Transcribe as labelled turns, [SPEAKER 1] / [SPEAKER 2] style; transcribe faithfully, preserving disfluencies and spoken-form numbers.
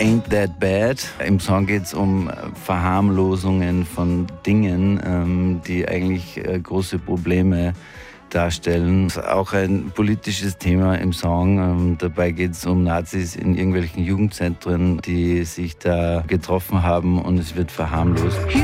[SPEAKER 1] Ain't That Bad. Im Song geht es um Verharmlosungen von Dingen, ähm, die eigentlich äh, große Probleme darstellen. Das ist auch ein politisches Thema im Song. Ähm, dabei geht es um Nazis in irgendwelchen Jugendzentren, die sich da getroffen haben und es wird verharmlost.